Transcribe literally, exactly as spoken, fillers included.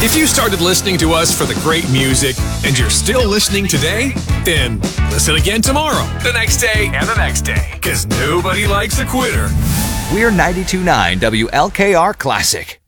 If you started listening to us for the great music and you're still listening today, then listen again tomorrow, the next day, and the next day, because nobody likes a quitter. We're ninety-two point nine W L K R Classic.